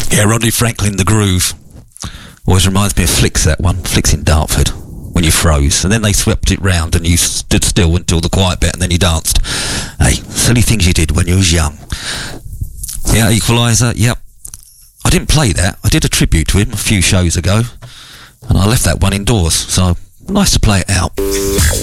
Yeah, Rodney Franklin, The Groove. Always reminds me of Flicks, that one. Flicks in Dartford, when you froze. And then they swept it round and you stood still until the quiet bit and then you danced. Hey, silly things you did when you was young. Yeah, Equaliser, yep. I didn't play that. I did a tribute to him a few shows ago. And I left that one indoors, so nice to play it out.